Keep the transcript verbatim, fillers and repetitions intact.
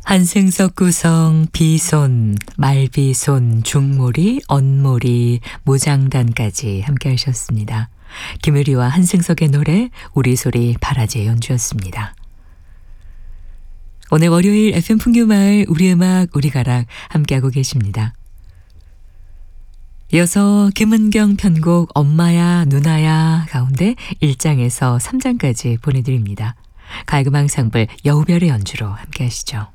한승석 구성, 비손, 말비손, 중몰이, 언몰이, 무장단까지 함께 하셨습니다. 김유리와 한승석의 노래 우리 소리 바라지의 연주였습니다. 오늘 월요일 에프엠 풍류마을 우리 음악 우리 가락 함께하고 계십니다. 이어서 김은경 편곡 엄마야 누나야 가운데 일 장에서 삼 장까지 보내드립니다. 가요음악 상블 여우별의 연주로 함께하시죠.